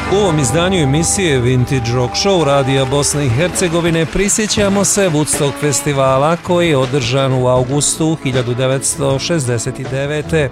U ovom izdanju emisije Vintage Rock Show Radija Bosne i Hercegovine prisjećamo se Woodstock festivala koji je održan u augustu 1969.